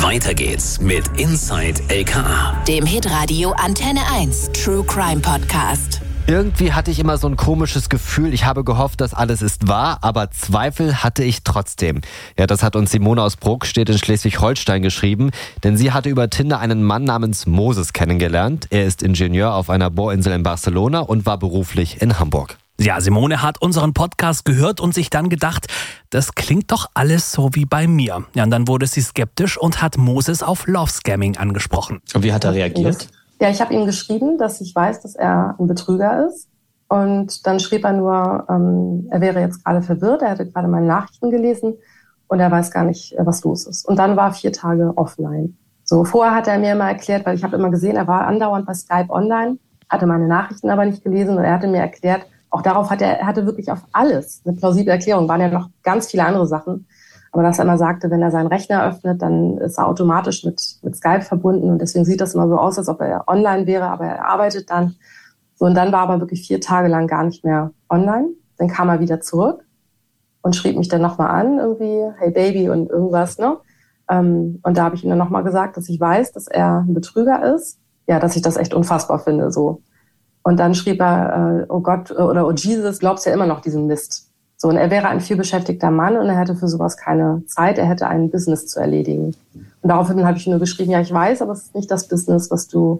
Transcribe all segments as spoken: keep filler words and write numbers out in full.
Weiter geht's mit Inside L K A, dem Hitradio Antenne eins True Crime Podcast. Irgendwie hatte ich immer so ein komisches Gefühl. Ich habe gehofft, dass alles ist wahr, aber Zweifel hatte ich trotzdem. Ja, das hat uns Simone aus Bruckstedt in Schleswig-Holstein geschrieben, denn sie hatte über Tinder einen Mann namens Moses kennengelernt. Er ist Ingenieur auf einer Bohrinsel in Barcelona und war beruflich in Hamburg. Ja, Simone hat unseren Podcast gehört und sich dann gedacht, das klingt doch alles so wie bei mir. Ja, und dann wurde sie skeptisch und hat Moses auf Love-Scamming angesprochen. Und wie hat er reagiert? Ja, ich habe ihm geschrieben, dass ich weiß, dass er ein Betrüger ist. Und dann schrieb er nur, ähm, er wäre jetzt gerade verwirrt, er hätte gerade meine Nachrichten gelesen und er weiß gar nicht, was los ist. Und dann war er vier Tage offline. So, vorher hat er mir immer erklärt, weil ich habe immer gesehen, er war andauernd bei Skype online, hatte meine Nachrichten aber nicht gelesen und er hatte mir erklärt, auch darauf hat er, er hatte wirklich auf alles eine plausible Erklärung, waren ja noch ganz viele andere Sachen. Aber dass er immer sagte, wenn er seinen Rechner öffnet, dann ist er automatisch mit, mit Skype verbunden. Und deswegen sieht das immer so aus, als ob er online wäre, aber er arbeitet dann. So, und dann war er aber wirklich vier Tage lang gar nicht mehr online. Dann kam er wieder zurück und schrieb mich dann nochmal an, irgendwie, hey Baby und irgendwas, ne? Und da habe ich ihm dann nochmal gesagt, dass ich weiß, dass er ein Betrüger ist. Ja, dass ich das echt unfassbar finde, so. Und dann schrieb er, oh Gott, oder oh Jesus, glaubst ja immer noch diesen Mist. So, und er wäre ein vielbeschäftigter Mann und er hätte für sowas keine Zeit, er hätte ein Business zu erledigen. Und daraufhin habe ich nur geschrieben, ja, ich weiß, aber es ist nicht das Business, was du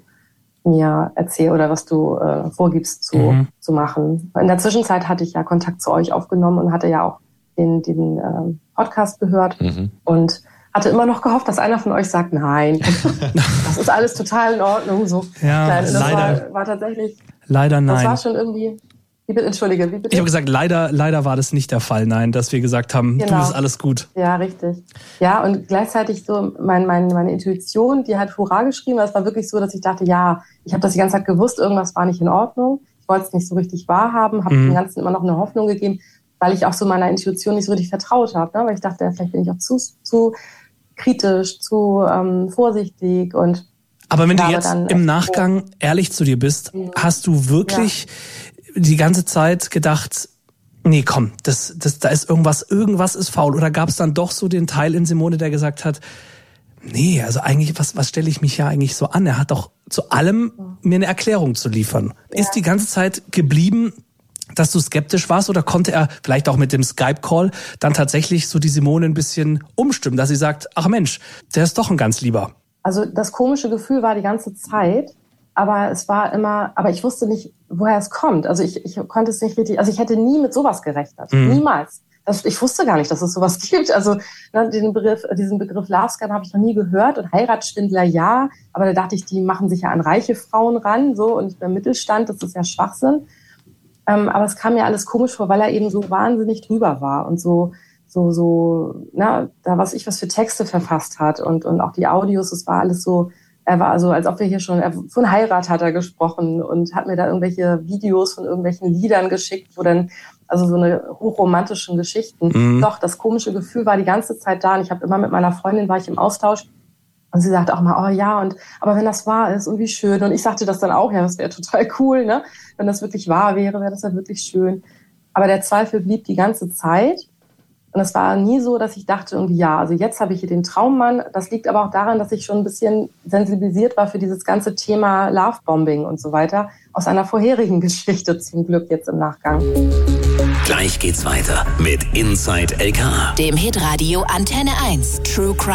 mir erzählst oder was du äh, vorgibst zu, mhm. zu machen. In der Zwischenzeit hatte ich ja Kontakt zu euch aufgenommen und hatte ja auch den, den äh, Podcast gehört mhm. und hatte immer noch gehofft, dass einer von euch sagt, nein, das ist alles total in Ordnung. So. Ja, das leider. War, war tatsächlich, leider nein. Das war schon irgendwie... Wie bitte, Entschuldige, wie bitte? Ich habe gesagt, leider, leider war das nicht der Fall, nein, dass wir gesagt haben, genau. Du, ist alles gut. Ja, richtig. Ja, und gleichzeitig so mein, mein, meine Intuition, die hat Hurra geschrieben. Es war wirklich so, dass ich dachte, ja, ich habe das die ganze Zeit gewusst, irgendwas war nicht in Ordnung. Ich wollte es nicht so richtig wahrhaben, habe mhm. dem Ganzen immer noch eine Hoffnung gegeben, weil ich auch so meiner Intuition nicht so richtig vertraut habe. Ne? Weil ich dachte, vielleicht bin ich auch zu, zu kritisch, zu ähm, vorsichtig und... Aber wenn du jetzt dann, im Nachgang oh, ehrlich zu dir bist, ja. hast du wirklich... Ja. die ganze Zeit gedacht, nee, komm, das, das, da ist irgendwas, irgendwas ist faul. Oder gab es dann doch so den Teil in Simone, der gesagt hat, nee, also eigentlich, was, was stelle ich mich ja eigentlich so an? Er hat doch zu allem mir eine Erklärung zu liefern. Ja. Ist die ganze Zeit geblieben, dass du skeptisch warst oder konnte er vielleicht auch mit dem Skype-Call dann tatsächlich so die Simone ein bisschen umstimmen, dass sie sagt, ach Mensch, der ist doch ein ganz Lieber? Also das komische Gefühl war die ganze Zeit, aber es war immer, aber ich wusste nicht, woher es kommt. Also ich, ich konnte es nicht richtig, also ich hätte nie mit sowas gerechnet. Mhm. Niemals. Das, ich wusste gar nicht, dass es sowas gibt. Also ne, den Begriff, diesen Begriff Love Scam habe ich noch nie gehört und Heiratsschwindler ja, aber da dachte ich, die machen sich ja an reiche Frauen ran, so, und nicht beim Mittelstand, das ist ja Schwachsinn. Ähm, aber es kam mir alles komisch vor, weil er eben so wahnsinnig drüber war und so, so, so, na, da was ich was für Texte verfasst hat und, und auch die Audios, es war alles so. Er war also, als ob wir hier schon, von Heirat hat er gesprochen und hat mir da irgendwelche Videos von irgendwelchen Liedern geschickt, wo dann, also so eine hochromantischen Geschichten. Mhm. Doch, das komische Gefühl war die ganze Zeit da und ich habe immer mit meiner Freundin, war ich im Austausch und sie sagte auch mal, oh ja, und aber wenn das wahr ist und wie schön. Und ich sagte das dann auch, ja, das wäre total cool, ne? Wenn das wirklich wahr wäre, wäre das ja wirklich schön. Aber der Zweifel blieb die ganze Zeit. Und es war nie so, dass ich dachte, irgendwie, ja, also jetzt habe ich hier den Traummann. Das liegt aber auch daran, dass ich schon ein bisschen sensibilisiert war für dieses ganze Thema Lovebombing und so weiter. Aus einer vorherigen Geschichte zum Glück jetzt im Nachgang. Gleich geht's weiter mit Inside L K A, dem Hitradio Antenne eins True Crime